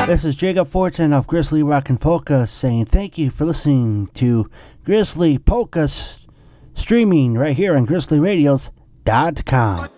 This is Jacob Fortin of Grizzly Rock and Polka saying thank you for listening to Grizzly Polka streaming right here on GrizzlyRadios.com.